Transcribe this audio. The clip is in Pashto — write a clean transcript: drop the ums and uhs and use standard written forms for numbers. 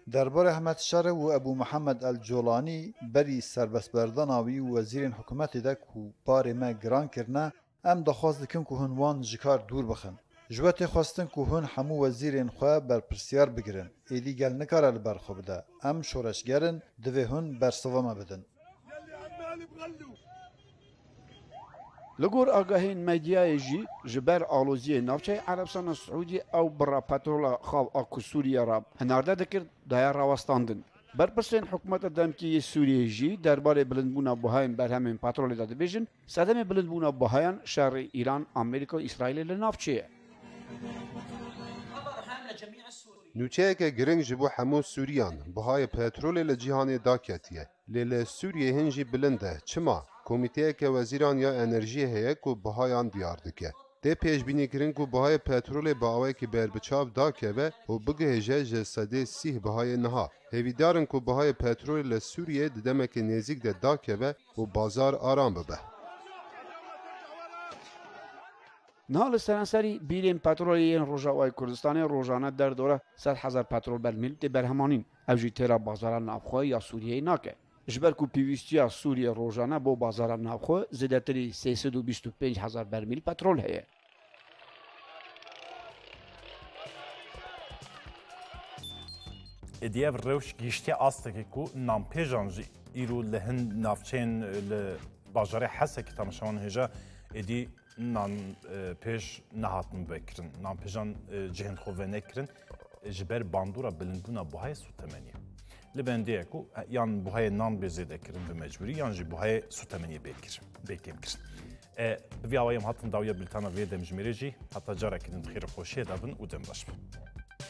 درباره احمد شاره و ابو محمد الجولانی بری سربسبردان وی وزیرین حکومت ده کو بار ما گران کرنه ام دخواست دکن که هنوان جکار دور بخن. جوات خواستن که هن همو وزیرین خواه بر پرسیار بگیرن. ایدی گل نکاره لبر خوب ده. ام شورشگرن دوی هن بر سوام بدن. لگور آگاهین مدیای جی جبر آلوزی نافچه عربستان سعودی او برا پترول خاو آکو سوریه را هنارده دکر دایا راوستاندن. برپرسین حکومت دمکی سوریه جی درباره بلندبونا بهاین برهمین پترول داده بیشن صدم بلندبونا بهاین شر ایران امریکا اسرائیل لنافچه. نوچه که گرنگ جبو همو سوریان بهای پترول لجیهان داکتیه لیل سوریه هنجی بلنده چما کمیته که وزیران یا انرژی هیه که بهایان دیار دکه ده پیش بینی کرن که بهای پترول با آوه که بربچاب داکه و بگه جه صده سیه بهای نها هیویدارن که بهای پترول لسوریه ددمک نزیک ده داکه و بازار آرام ببه. نهال سرانسری بیرین پترولی روجاوای کردستان روزانه در دوره 100,000 پترول برمیل ده برهمانین اوجی تیرا بازار نافخواه یا سوریه ناکه. جبر کو پیوستیا سوریه روزانه با بازار نافخواه زیادتری 325,000 برمیل پترول هیه. ادیه روش گیشتی آسته کو نامپیجانجی ایرو لهن نافچین لبازار حسه که تماشاون هجا ادی نان پیش نهاتن بکرن نان پیجان جهن خوه نکرن جبر باندورا بلندبونا بوهای سوتمنیه لبندیه کو یان بوهای نان بزیده کرن به مجبوری یان جی بوهای سوتمنیه بکیم کرن بوی آوایم هاتن داویا بلتانا ویدم جمیره جی حتی جارا کرن خیر خوشیه دابن و دم باش